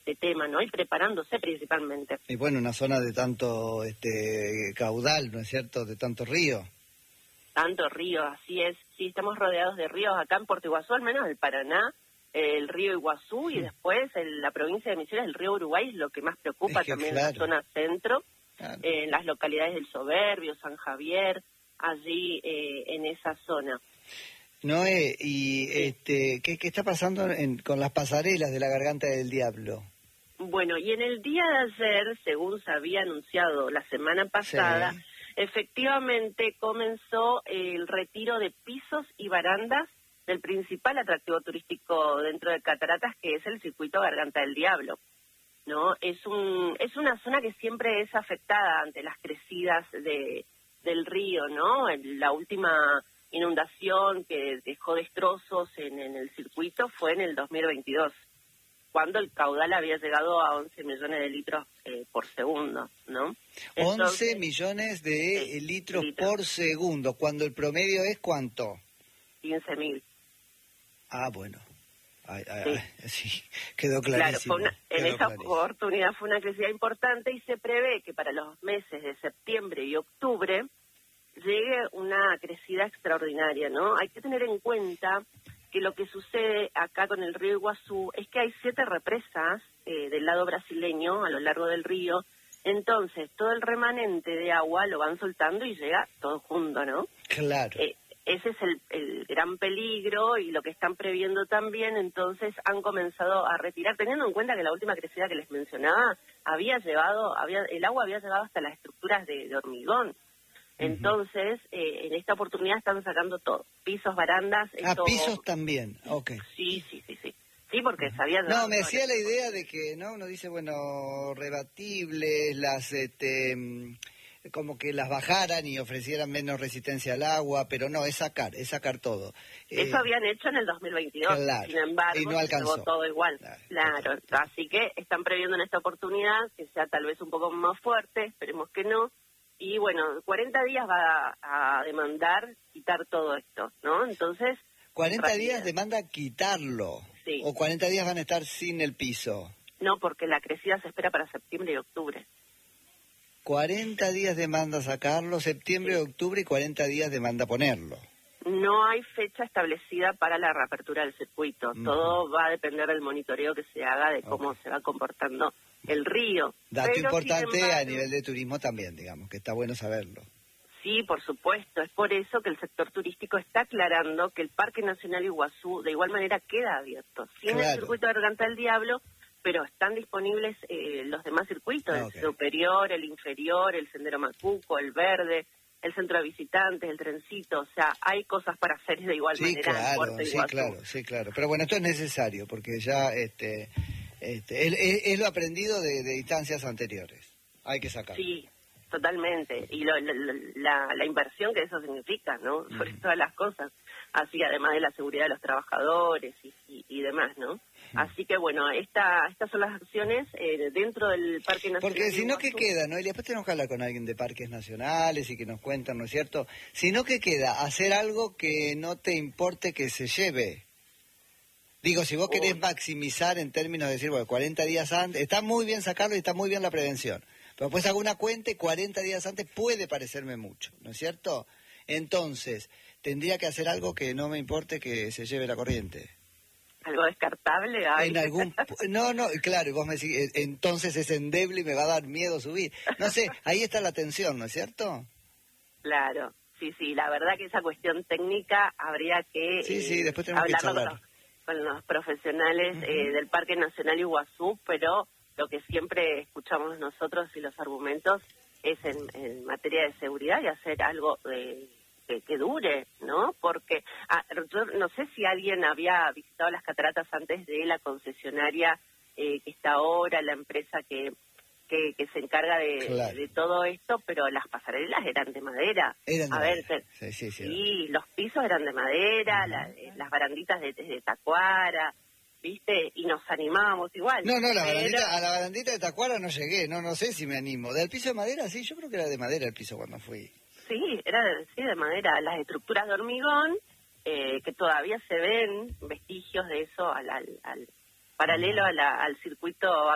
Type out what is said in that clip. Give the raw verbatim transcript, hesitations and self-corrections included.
este tema, ¿no? Y preparándose principalmente. Y bueno, una zona de tanto este caudal, ¿no es cierto?, de tanto río. Tanto río, así es. Sí, estamos rodeados de ríos acá en Puerto Iguazú, al menos el Paraná, el río Iguazú, y después en la provincia de Misiones el río Uruguay es lo que más preocupa, es que, también claro. en la zona centro, Claro. eh, en las localidades del Soberbio, San Javier, allí eh, en esa zona. Noé, y este, ¿qué, qué está pasando en, con las pasarelas de la Garganta del Diablo? Bueno, y en el día de ayer, según se había anunciado la semana pasada, Sí. efectivamente comenzó el retiro de pisos y barandas del principal atractivo turístico dentro de Cataratas, que es el circuito Garganta del Diablo, ¿no? Es un es una zona que siempre es afectada ante las crecidas de del río, ¿no? En la última inundación que dejó destrozos en, en el circuito fue en el dos mil veintidós, cuando el caudal había llegado a once millones de litros eh, por segundo, ¿no? Entonces, once millones de sí, litros, litros por segundo, cuando el promedio es ¿cuánto? quince mil. Ah, bueno. Ay, ay, Sí. ay, sí, quedó Claro, clarísimo. fue una, en quedó esa clarísimo. oportunidad fue una crecida importante y se prevé que para los meses de septiembre y octubre llegue una crecida extraordinaria, ¿no? Hay que tener en cuenta que lo que sucede acá con el río Iguazú es que hay siete represas eh, del lado brasileño a lo largo del río, entonces todo el remanente de agua lo van soltando y llega todo junto, ¿no? Claro. Eh, ese es el, el gran peligro y lo que están previendo también, entonces han comenzado a retirar, teniendo en cuenta que la última crecida que les mencionaba había llevado, había el agua había llegado hasta las estructuras de, de hormigón. Entonces, eh, en esta oportunidad están sacando todo, pisos, barandas... Ah, todo... pisos también, ok. Sí, sí, sí, sí. Sí, porque sabía... No, me decía la idea de que, ¿no? Uno dice, bueno, rebatibles, las, este, mm, como que las bajaran y ofrecieran menos resistencia al agua, pero no, es sacar, es sacar todo. Eso Eh, habían hecho en el dos mil veintidós, claro, sin embargo, y no alcanzó. se llevó todo igual. Claro, Claro, total, total. así que están previendo en esta oportunidad que sea tal vez un poco más fuerte, esperemos que no. Y bueno, cuarenta días va a, a demandar quitar todo esto, ¿no? Entonces... cuarenta rapidez. días demanda quitarlo, Sí. o cuarenta días van a estar sin el piso. No, porque la crecida se espera para septiembre y octubre. cuarenta días demanda sacarlo, septiembre, Sí. octubre, y cuarenta días demanda ponerlo. No hay fecha establecida para la reapertura del circuito. Uh-huh. Todo va a depender del monitoreo que se haga de cómo Okay. se va comportando el río. Dato Pero, importante sin embargo, a nivel de turismo también, digamos, que está bueno saberlo. Sí, por supuesto. Es por eso que el sector turístico está aclarando que el Parque Nacional Iguazú de igual manera queda abierto. Sin Claro. el circuito de Garganta del Diablo, pero están disponibles eh, los demás circuitos, Okay. el superior, el inferior, el Sendero Macuco, el verde, el centro de visitantes, el trencito. O sea, hay cosas para hacer de igual Sí, manera en claro, Puerto sí, Iguazú. claro, sí, claro. Pero bueno, esto es necesario, porque ya este, este, es, es- es lo aprendido de, de instancias anteriores. Hay que sacarlo. Sí, totalmente. Y lo- lo- lo- la, la inversión que eso significa, ¿no? Uh-huh. Sobre todas las cosas. Así, además de la seguridad de los trabajadores y, y, y demás, ¿no? Uh-huh. Así que, bueno, esta, estas son las acciones eh, dentro del Parque Nacional. Porque si no, ¿qué Iguazú. queda? ¿No? Y después tenemos que hablar con alguien de parques nacionales y que nos cuentan, ¿no es cierto? Si no, ¿qué queda? Hacer algo que no te importe que se lleve. Digo, si vos querés Uy. maximizar en términos de decir, bueno, cuarenta días antes, está muy bien sacarlo y está muy bien la prevención. Pero después hago una cuenta y cuarenta días antes puede parecerme mucho, ¿no es cierto? Entonces, tendría que hacer algo que no me importe que se lleve la corriente. ¿Algo descartable? Ay. En algún... No, no, claro, y vos me decís, entonces es endeble y me va a dar miedo subir. No sé, ahí está la tensión, ¿no es cierto? Claro, sí, sí, la verdad que esa cuestión técnica habría que Sí, sí, eh, después tenemos que hablarlo con charlar. los, con los profesionales Uh-huh. eh, del Parque Nacional Iguazú, pero lo que siempre escuchamos nosotros y los argumentos es en, en materia de seguridad y hacer algo de, que, que dure, ¿no? Porque ah, yo no sé si alguien había visitado las cataratas antes de la concesionaria eh, que está ahora, la empresa que... Que, que se encarga de, Claro. de todo esto, pero las pasarelas eran de madera. Eran de A madera. ver, Sí, sí, sí. sí, los pisos eran de madera, Uh-huh. la- eh, las baranditas de, de tacuara, ¿viste? Y nos animábamos igual. No, no, la pero- barandita, a la barandita de Tacuara no llegué, no, no sé si me animo. ¿Del piso de madera? Sí, yo creo que era de madera el piso cuando fui. Sí, era de, sí, de madera. Las estructuras de hormigón, eh, que todavía se ven vestigios de eso al, al, al paralelo a la- al circuito